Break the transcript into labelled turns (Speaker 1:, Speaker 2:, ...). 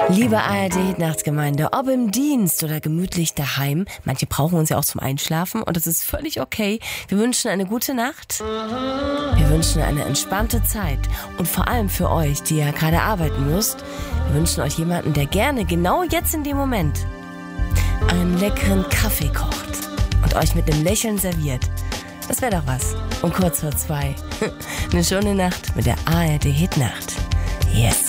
Speaker 1: Liebe ARD-Hitnachtsgemeinde, ob im Dienst oder gemütlich daheim, manche brauchen uns ja auch zum Einschlafen und das ist völlig okay. Wir wünschen eine gute Nacht, wir wünschen eine entspannte Zeit und vor allem für euch, die ja gerade arbeiten müsst, wir wünschen euch jemanden, der gerne genau jetzt in dem Moment einen leckeren Kaffee kocht und euch mit einem Lächeln serviert. Das wäre doch was. Um kurz vor 2. Eine schöne Nacht mit der ARD-Hitnacht. Yes.